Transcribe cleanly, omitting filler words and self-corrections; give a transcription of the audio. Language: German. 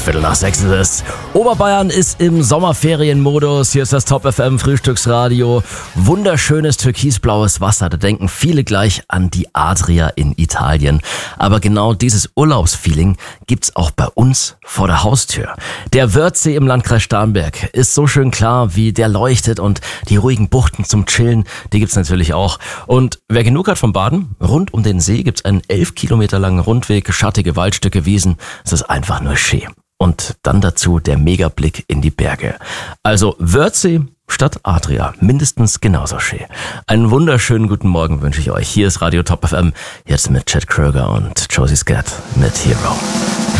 5:15 ist es. Oberbayern ist im Sommerferienmodus. Hier ist das Top FM Frühstücksradio. Wunderschönes türkisblaues Wasser. Da denken viele gleich an die Adria in Italien. Aber genau dieses Urlaubsfeeling gibt's auch bei uns vor der Haustür. Der Wörthsee im Landkreis Starnberg ist so schön klar, wie der leuchtet, und die ruhigen Buchten zum Chillen, die gibt's natürlich auch. Und wer genug hat vom Baden, rund um den See gibt's einen 11 Kilometer langen Rundweg, schattige Waldstücke, Wiesen. Es ist einfach nur schön. Und dann dazu der Megablick in die Berge. Also Wörthsee statt Adria, mindestens genauso schön. Einen wunderschönen guten Morgen wünsche ich euch. Hier ist Radio Top FM, jetzt mit Chad Kroeger und Josie Scott mit Hero.